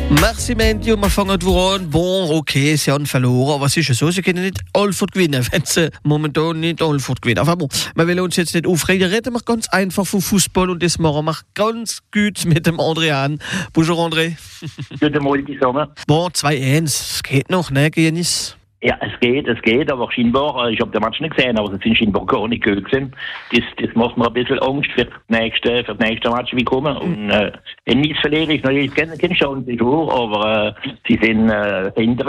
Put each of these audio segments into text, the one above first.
Merci Mandy und wir fangen an. Bon, okay, sie haben verloren, aber es ist ja so, sie können nicht Alford gewinnen, wenn sie momentan nicht Alford gewinnen. Aber bon, wir wollen uns jetzt nicht aufregen, reden wir ganz einfach von Fußball und das machen wir ganz gut mit dem André. Bonjour André. Guten Morgen zusammen. Bon, 2-1, es geht noch, ne, Genis? Ja, es geht, aber scheinbar, ich habe den Match nicht gesehen, aber es sind scheinbar gar nicht gut gewesen. Das macht mir ein bisschen Angst für das nächste Match, wie kommen. Und in Nice verliere ich natürlich keine Chance, aber sie sind hinter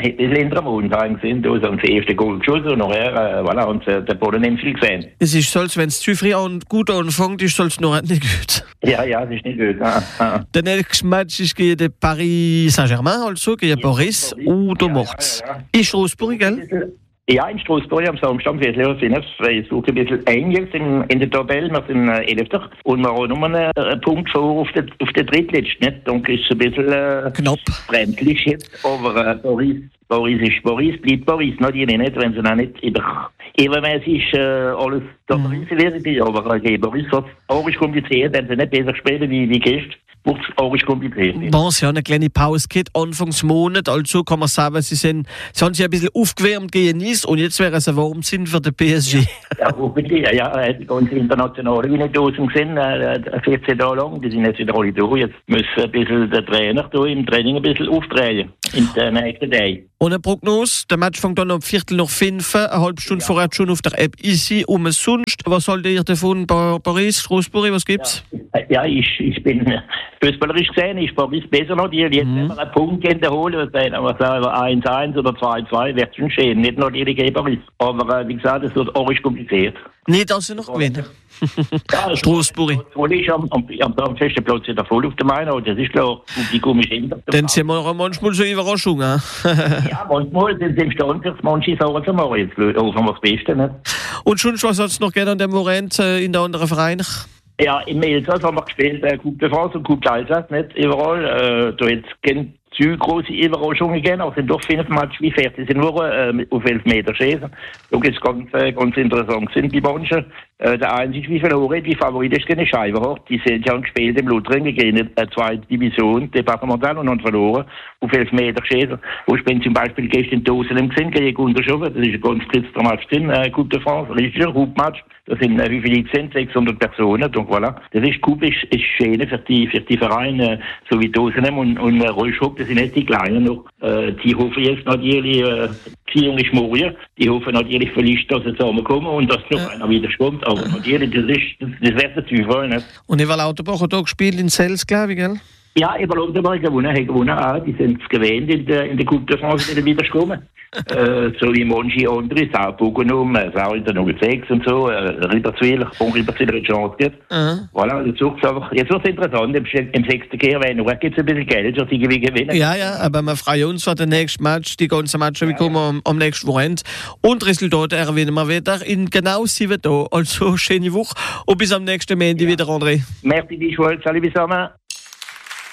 dem Unfall sind, also haben das erste Goal geschossen und nachher, voilà, und der Boden nicht viel gesehen. Es ist so, wenn es zu früh und gut anfängt, ist es noch nicht gut. Ja, es ist nicht gut. Der nächste Match ist gegen Paris Saint-Germain, also gegen Paris oder Morts. In Straßburg, gell? Ja, in Straßburg am Samstag, wir suchen ein bisschen eng jetzt in der Tabelle, wir sind 11. und wir haben nur einen Punkt vor auf der Drittletzten, nicht? Und ist es ein bisschen knapp. Bremslich jetzt, aber Paris bleibt Paris, natürlich nicht, wenn sie auch nicht übermäßig alles da werden, aber gegen Paris wird es auch kompliziert, wenn sie nicht besser spielen wie gestern. Wird es auch kompliziert. Bon, sie haben eine kleine Pause gehabt, Anfangsmonat, also kann man sagen, sie haben sich ein bisschen aufgewärmt gegen Nice und jetzt wäre es ein warm sind für den PSG. Ja, wirklich, die ganzen internationalen Winnerdosen gesehen, 14 Tage lang, die sind jetzt wieder alle durch. Jetzt muss ein bisschen der Trainer da im Training ein bisschen aufdrehen in den nächsten Tagen. Und eine Prognose, der Match fängt dann um 4:45, eine halbe Stunde vorher schon auf der App Easy. Sonst, was haltet ihr davon bei Paris, Straßburg, was gibt's? Ja, ich bin fußballerisch gesehen, ist Paris besser noch. Die jetzt immer einen Punkt holen, aber sagen wir 1-1 oder 2-2 wird schon schön. Nicht nur die gegen Paris. Aber wie gesagt, es wird auch kompliziert. Nicht, dass sie noch gewinnen. Ja, Straßburg. Ich am festen Platz wieder voll auf der Meinung, das ist klar. Publikum ist immer. Dann sind wir auch manchmal so Überraschungen. Ja, manchmal sind sie imstande, dass manche Sachen zu machen. Jetzt hoffen wir das Beste. Nicht? Und schon, was hat es noch gerne an dem Moment in den anderen Vereinen? Ja, im Elsass haben wir gespielt, Coupe de France und Coupe d'Alsace, nicht überall. Da jetzt zu große Überraschungen gegeben, aber sind doch 5 Matches wie fertig sind, nur auf 11 Meter schießen. Da ist ganz interessant sind die manchen. Der einzige, wie verloren, die Favorit ist gegen Scheibenhort. Die haben gespielt im Lothringen gegen eine zweite Division, Departemental, und haben verloren auf 11 Meter schießen. Wo ich bin zum Beispiel gestern in Doselem gesehen, gegen Gunderschofen, das ist ein ganz kritischer Match drin, Coupe de France, richtiger Hauptmatch. Das sind, wie viele sind? 600 Personen, donc voilà. Das ist Coupe, ist schön für die Vereine, so wie Doselem und Rollschop, das sind nicht die Kleinen noch. Die hoffen jetzt natürlich, die junge Schmorien, die hoffen natürlich vielleicht, dass sie zusammenkommen und dass noch einer wieder kommt. Aber natürlich, das wäre der Zufall, nicht? Und Eva Lauterbach hat auch gespielt in Sels, glaube ich, gell? Ja, Eva Lauterbach hat gewonnen auch. Die sind gewähnt in der Coupe de France, die wieder kommen. So wie manche andere, Sauerburg genommen, Sau in der Nummer 6 und so, Riberswil hat eine Chance gehabt. Voilà, jetzt wird es interessant, im 6. Kehr, wenn noch gibt es ein bisschen Geld, dass sie gewinnen. Ja, aber wir freuen uns für den nächsten Match, die ganzen Matches, die kommen am nächsten Wochenende. Und Resultate erwähnen wir wieder in genau 7 Tagen. Also, schöne Woche und bis am nächsten Montag wieder, André. Merci, die Schule, salut zusammen.